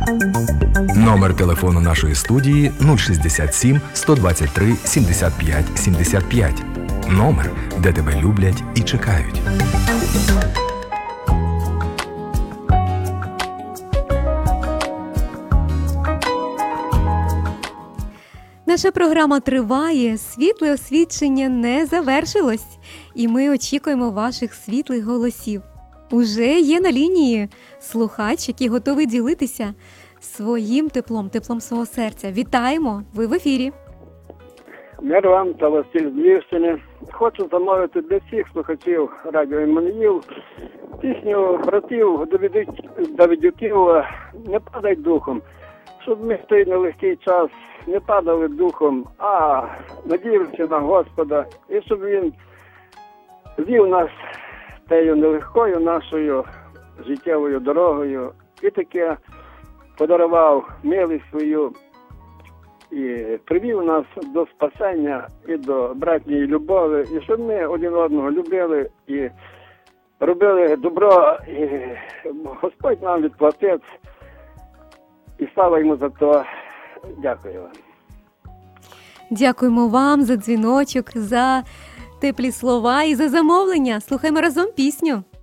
Номер телефону нашої студії 067 123 75 75. Номер, де тебе люблять і чекають. Наша програма триває, світле освідчення не завершилось, і ми очікуємо ваших світлих голосів. Уже є на лінії слухач, який готовий ділитися своїм теплом, теплом свого серця. Вітаємо! Ви в ефірі. Мир вам та Василь з Львівщини. Хочу замовити для всіх слухачів радіо Іммануїл пісню братів Давидюків «Не падай духом», щоб ми в той нелегкий час не падали духом, а надіялися на Господа, і щоб Він вів нас тією нелегкою нашою життєвою дорогою і таке подарував милість свою і привів нас до спасення і до братньої любові, і щоб ми один одного любили і робили добро, і Господь нам відплатить, і слава йому за то. Дякую вам. Дякуємо вам за дзвіночок, за теплі слова і за замовлення. Слухаємо разом пісню.